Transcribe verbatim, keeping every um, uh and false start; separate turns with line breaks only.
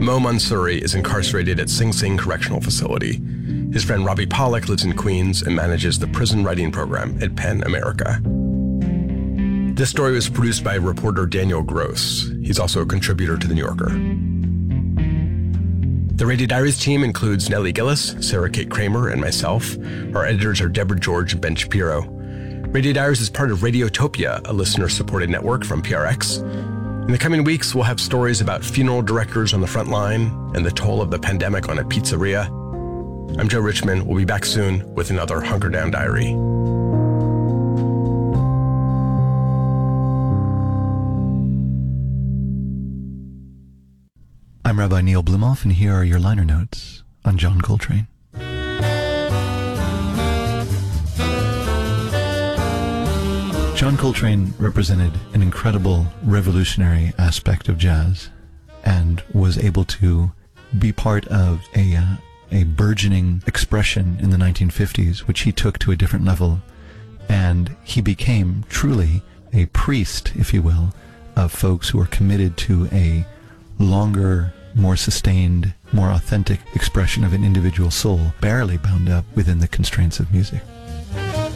Mo Mansouri is incarcerated at Sing Sing Correctional Facility. His friend Robbie Pollack lives in Queens and manages the prison writing program at PEN America. This story was produced by reporter Daniel Gross. He's also a contributor to The New Yorker. The Radio Diaries team includes Nellie Gillis, Sarah Kate Kramer, and myself. Our editors are Deborah George and Ben Shapiro. Radio Diaries is part of Radiotopia, a listener-supported network from P R X. In the coming weeks, we'll have stories about funeral directors on the front line and the toll of the pandemic on a pizzeria. I'm Joe Richmond. We'll be back soon with another Hunker Down Diary.
I'm Rabbi Neil Blumoff, and here are your liner notes on John Coltrane. John Coltrane represented an incredible revolutionary aspect of jazz and was able to be part of a, uh, a burgeoning expression in the nineteen fifties, which he took to a different level. And he became truly a priest, if you will, of folks who are committed to a longer, more sustained, more authentic expression of an individual soul, barely bound up within the constraints of music.